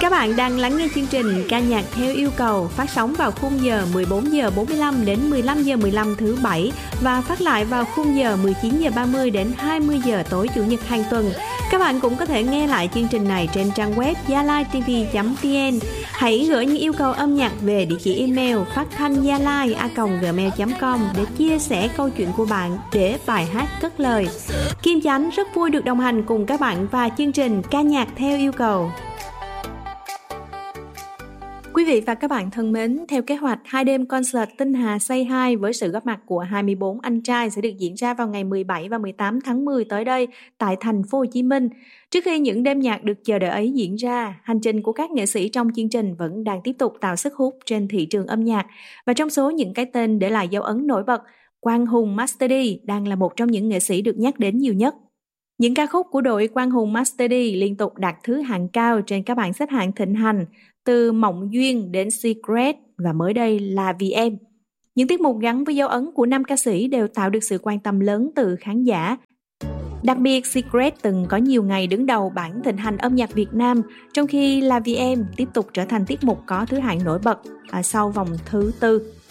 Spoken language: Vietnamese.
Các bạn đang lắng nghe chương trình ca nhạc theo yêu cầu phát sóng vào khung giờ 14 giờ 45 đến 15 giờ 15 thứ Bảy và phát lại vào khung giờ 19 giờ 30 đến 20 giờ tối Chủ nhật hàng tuần. Các bạn cũng có thể nghe lại chương trình này trên trang web yalaitv.vn. Hãy gửi những yêu cầu âm nhạc về địa chỉ email phatthanhyalai@gmail.com để chia sẻ câu chuyện của bạn để bài hát cất lời. Kim Chánh rất vui được đồng hành cùng các bạn và chương trình ca nhạc theo yêu cầu. Quý vị và các bạn thân mến, theo kế hoạch, 2 đêm concert Tinh Hà Say Hi với sự góp mặt của 24 anh trai sẽ được diễn ra vào ngày 17 và 18 tháng 10 tới đây tại thành phố Hồ Chí Minh. Trước khi những đêm nhạc được chờ đợi ấy diễn ra, hành trình của các nghệ sĩ trong chương trình vẫn đang tiếp tục tạo sức hút trên thị trường âm nhạc. Và trong số những cái tên để lại dấu ấn nổi bật, Quang Hùng Master D đang là một trong những nghệ sĩ được nhắc đến nhiều nhất. Những ca khúc của đội Quang Hùng Master D liên tục đạt thứ hạng cao trên các bảng xếp hạng thịnh hành, từ Mộng Duyên đến Secret và mới đây là Vì Em. Những tiết mục gắn với dấu ấn của 5 ca sĩ đều tạo được sự quan tâm lớn từ khán giả. Đặc biệt, Secret từng có nhiều ngày đứng đầu bảng thịnh hành âm nhạc Việt Nam, trong khi là Vì Em tiếp tục trở thành tiết mục có thứ hạng nổi bật sau vòng thứ 4.